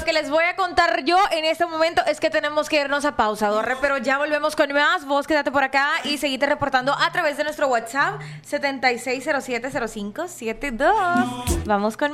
que les voy a contar yo en este momento es que tenemos que irnos a pausa, Dorre, pero ya volvemos con más. Vos quédate por acá y seguite reportando a través de nuestro WhatsApp 76070572. Vamos con